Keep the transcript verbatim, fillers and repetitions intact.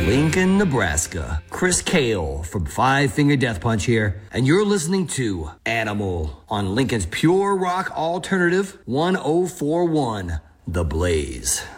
Lincoln, Nebraska. Chris Kale from Five Finger Death Punch here, and you're listening to Animal on Lincoln's Pure Rock Alternative one oh four one, The Blaze.